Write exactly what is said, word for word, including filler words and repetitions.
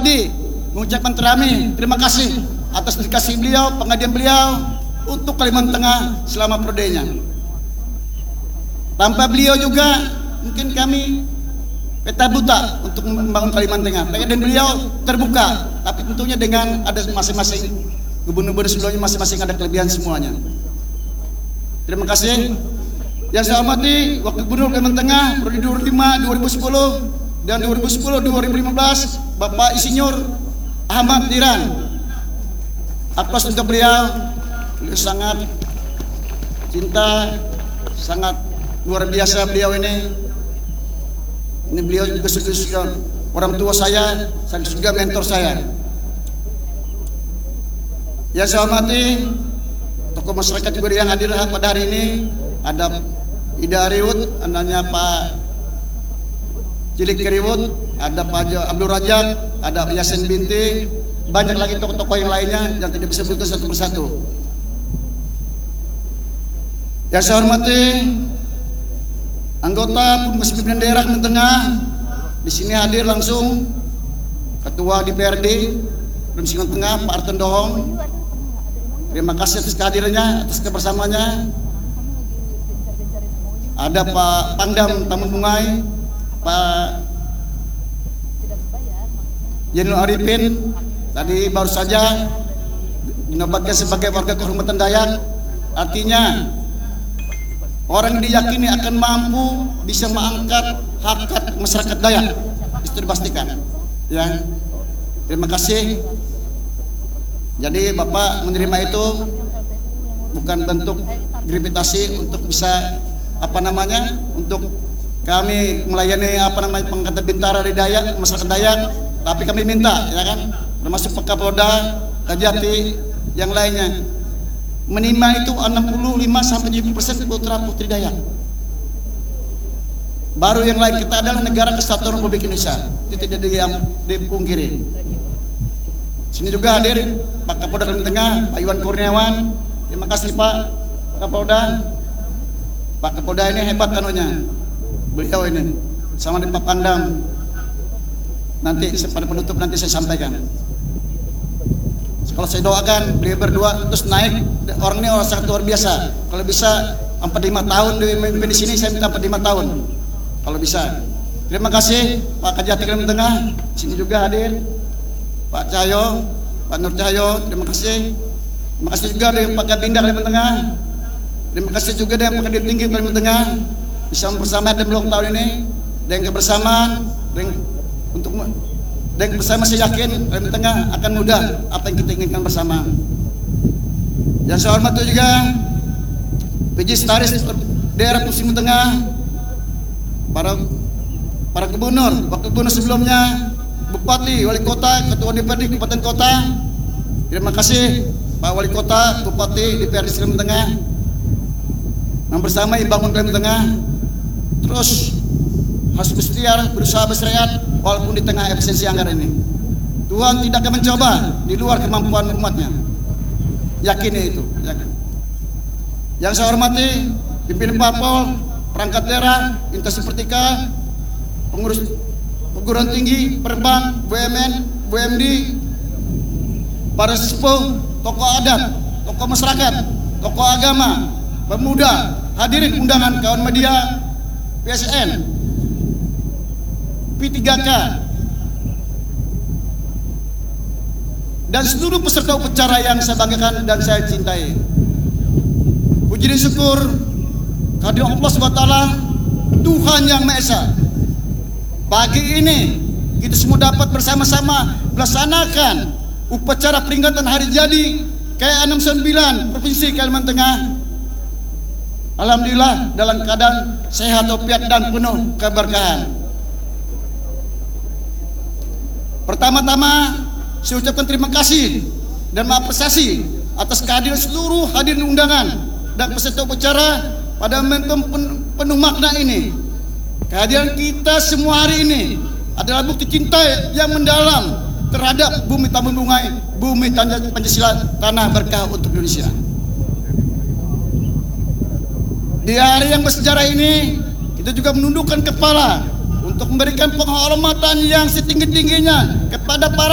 Ahmadi mengucapkan terami terima kasih atas dedikasi beliau, pengabdian beliau untuk Kalimantan Tengah selama periodenya. Tanpa beliau juga mungkin kami peta buta untuk membangun Kalimantan Tengah. Dan beliau terbuka, tapi tentunya dengan ada masing-masing gubernur-gubernur sebelumnya masing-masing ada kelebihan semuanya. Terima kasih. Yang saya hormati Wakil Gubernur Kalimantan Tengah periode dua ribu lima dua ribu sepuluh dan dua ribu sepuluh dua ribu lima belas, Bapak Insinyur Ahmad Diran. Aplaus untuk beliau. Beliau sangat cinta, sangat luar biasa beliau ini. Ini beliau juga sudah orang tua saya, dan juga mentor saya. Yang saya hormati tokoh masyarakat juga yang hadir pada hari ini, ada Ida Riwut, anaknya Pak Cilik Keriwut, ada Pak Abdul Rajak, ada Yasin Binti, banyak lagi tokoh-tokoh yang lainnya yang tidak bisa disebutkan satu persatu. Yang saya hormati anggota Pengurus Pimpinan Daerah Kalimantan Tengah, di sini hadir langsung Ketua D P R D Provinsi Kalimantan Tengah Pak Arton Dohong. Terima kasih atas kehadirannya, atas kebersamaannya. Ada Pak Pangdam Taman Bungai, Pak Jenderal Arifin, tadi baru saja dinobatkan sebagai warga kehormatan Dayak. Artinya orang diyakini akan mampu bisa mengangkat hakikat masyarakat Dayak, itu dipastikan. Ya, terima kasih. Jadi Bapak menerima itu bukan bentuk gravitasi untuk bisa apa namanya untuk kami melayani apa namanya pengangkatan bintara di Dayak, masyarakat Dayak, tapi kami minta ya kan, termasuk Pak Kapolda, Kajati, yang lainnya menerima itu enam puluh lima sampai tujuh puluh persen putra putri Dayak. Baru yang lain kita adalah negara kesatuan Republik Indonesia, itu tidak dipungkiri. Sini juga hadir Pak Kapolda Kalimantan Tengah, Pak Iwan Kurniawan. Terima kasih Pak Kapolda. Pak Kapolda ini hebat kanunya, beliau ini sama dengan Pak Pangdam. Nanti pada penutup nanti saya sampaikan. Kalau saya doakan beliau berdua terus naik, orang ini orang sangat luar biasa. Kalau bisa empat lima tahun di, di sini saya minta empat lima tahun kalau bisa. Terima kasih Pak Kajati Kalimantan Tengah, sini juga hadir Pak Cahyo, Pak Nur Cahyo, terima kasih. Terima kasih juga dari Pak Kabinda Kalimantan Tengah. Terima kasih juga dengan Pengadilan Tinggi Kalimantan Tengah bisa bersama dan belum tahun ini dengan kebersamaan dengan, untuk dan bersama saya yakin Kalimantan Tengah akan mudah apa yang kita inginkan bersama. Yang saya hormati juga P J Staris daerah Provinsi Kalimantan Tengah, para para gubernur, wakil gubernur sebelumnya, bupati, wali kota, ketua D P R D Kabupaten Kota. Terima kasih Pak Wali Kota, Bupati, D P R D Kalimantan Tengah. Yang bersama membangun Kalimantan Tengah terus harus berikhtiar berusaha berseriat walaupun di tengah efisiensi anggaran ini. Tuhan tidak akan mencoba di luar kemampuan umatnya. Yakini itu. Yakin. Yang saya hormati pimpinan parpol, perangkat daerah, instansi pertika, pengurus perguruan tinggi, perbank, B U M N, B U M D, para sesepuh, tokoh adat, tokoh masyarakat, tokoh agama, pemuda, hadirin undangan kawan media, P S N, P tiga K, dan seluruh peserta upacara yang saya banggakan dan saya cintai. Puji dan syukur kehadirat Allah subhanahu wa taala, Tuhan yang Maha Esa. Pagi ini kita semua dapat bersama-sama melaksanakan upacara peringatan hari jadi K enam puluh sembilan Provinsi Kalimantan Tengah. Alhamdulillah dalam keadaan sehat walafiat dan penuh keberkahan. Pertama-tama saya ucapkan terima kasih dan mengapresiasi atas kehadiran seluruh hadirin undangan dan peserta upacara pada momentum penuh makna ini. Kehadiran kita semua hari ini adalah bukti cinta yang mendalam terhadap bumi Taman Bungai, bumi Pancasila, tanah berkah untuk Indonesia. Di hari yang bersejarah ini, kita juga menundukkan kepala untuk memberikan penghormatan yang setinggi-tingginya kepada para